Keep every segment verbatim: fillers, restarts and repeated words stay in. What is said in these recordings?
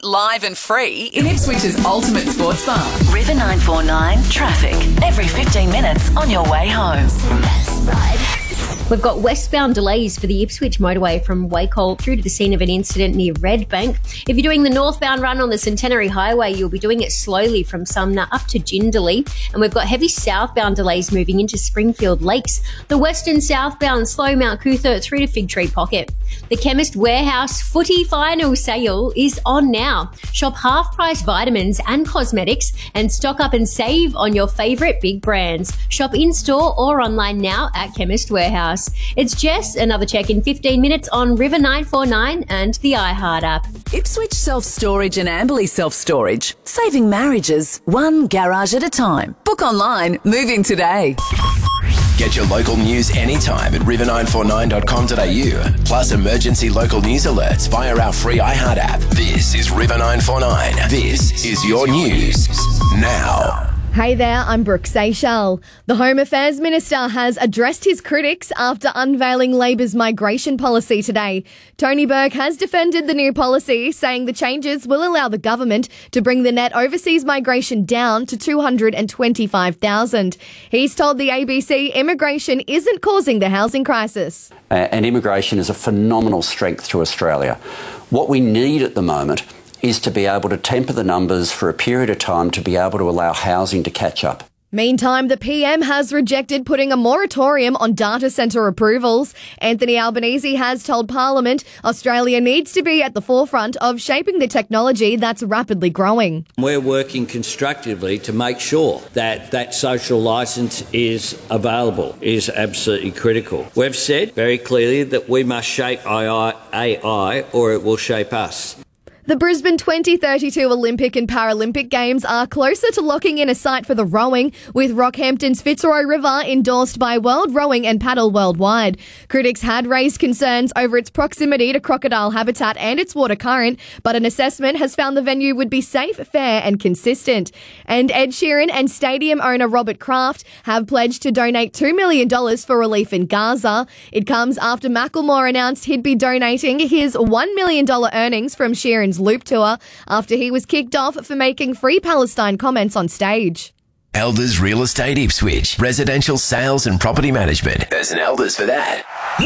night live and free in Ipswich's ultimate sports bar. River nine four nine traffic. Every fifteen minutes on your way home. We've got westbound delays for the Ipswich motorway from Wacol through to the scene of an incident near Redbank. If you're doing the northbound run on the Centenary Highway, you'll be doing it slowly from Sumner up to Jindalee. And we've got heavy southbound delays moving into Springfield Lakes. The western southbound slow Mount Cootha through to Fig Tree Pocket. The Chemist Warehouse Footy Final Sale is on now. Shop half-price vitamins and cosmetics and stock up and save on your favourite big brands. Shop in-store or online now at Chemist Warehouse. It's Jess, another check in fifteen minutes on River nine four nine and the iHeart app. Ipswich Self-Storage and Amberley Self-Storage. Saving marriages one garage at a time. Book online. Move in today. Get your local news anytime at river nine four nine dot com dot a u. Plus emergency local news alerts via our free iHeart app. This is River nine four nine. This is your news now. Hey there, I'm Brooke Seychelles. The Home Affairs Minister has addressed his critics after unveiling Labor's migration policy today. Tony Burke has defended the new policy, saying the changes will allow the government to bring the net overseas migration down to two hundred twenty-five thousand. He's told the A B C immigration isn't causing the housing crisis. Uh, and immigration is a phenomenal strength to Australia. What we need at the moment is to be able to temper the numbers for a period of time to be able to allow housing to catch up. Meantime, the P M has rejected putting a moratorium on data centre approvals. Anthony Albanese has told Parliament Australia needs to be at the forefront of shaping the technology that's rapidly growing. We're working constructively to make sure that that social licence is available, is absolutely critical. We've said very clearly that we must shape A I or it will shape us. The Brisbane twenty thirty-two Olympic and Paralympic Games are closer to locking in a site for the rowing, with Rockhampton's Fitzroy River endorsed by World Rowing and Paddle Worldwide. Critics had raised concerns over its proximity to crocodile habitat and its water current, but an assessment has found the venue would be safe, fair and consistent. And Ed Sheeran and stadium owner Robert Kraft have pledged to donate two million dollars for relief in Gaza. It comes after Macklemore announced he'd be donating his one million dollars earnings from Sheeran's Loop Tour after he was kicked off for making Free Palestine comments on stage. Elders Real Estate Ipswich. Residential sales and property management. There's an Elders for that.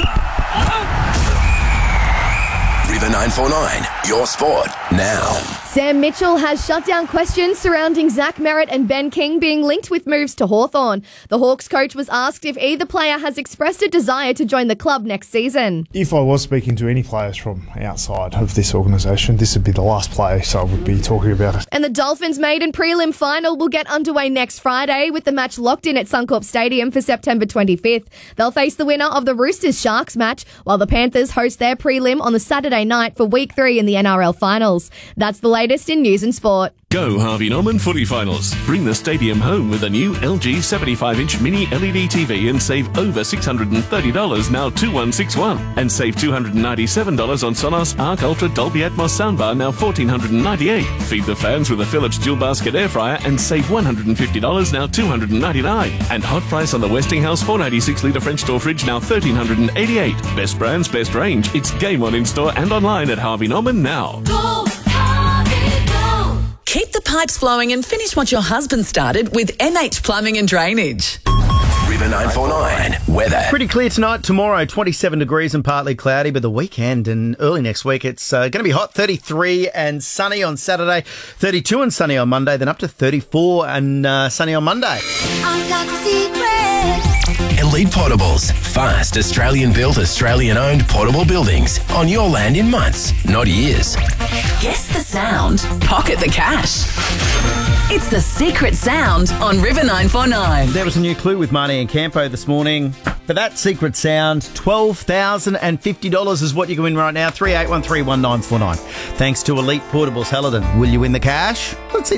River nine four nine. Your sport now. Sam Mitchell has shut down questions surrounding Zach Merritt and Ben King being linked with moves to Hawthorn. The Hawks coach was asked if either player has expressed a desire to join the club next season. If I was speaking to any players from outside of this organisation, this would be the last player, so I would be talking about it. And the Dolphins maiden prelim final will get underway next Friday with the match locked in at Suncorp Stadium for September twenty-fifth. They'll face the winner of the Roosters-Sharks match, while the Panthers host their prelim on the Saturday night for week three in the N R L finals. That's the latest in news and sport. Go Harvey Norman Footy Finals. Bring the stadium home with a new L G seventy-five inch mini L E D T V and save over six hundred thirty dollars, now two one six one. And save two hundred ninety-seven dollars on Sonos Arc Ultra Dolby Atmos soundbar, now one thousand four hundred ninety-eight dollars. Feed the fans with a Philips dual basket air fryer and save one hundred fifty dollars, now two hundred ninety-nine dollars. And hot price on the Westinghouse four ninety-six litre French door fridge, now one thousand three hundred eighty-eight dollars. Best brands, best range. It's game on in store and online at Harvey Norman now. Go, Harvey, go. Keep the pipes flowing and finish what your husband started with M H Plumbing and Drainage. River nine four nine. Weather. Pretty clear tonight. Tomorrow, twenty-seven degrees and partly cloudy, but the weekend and early next week, it's uh, going to be hot. thirty-three and sunny on Saturday, thirty-two and sunny on Monday, then up to thirty-four and uh, sunny on Monday. I've got the secret. Elite Portables. Fast, Australian-built, Australian-owned portable buildings on your land in months, not years. Guess the sound. Pocket the cash. It's the secret sound on River nine four nine. There was a new clue with Marnie and Campo this morning. For that secret sound, twelve thousand fifty dollars is what you can win right now. three eight one three one nine four nine. Thanks to Elite Portables, Helladon. Will you win the cash? Let's see.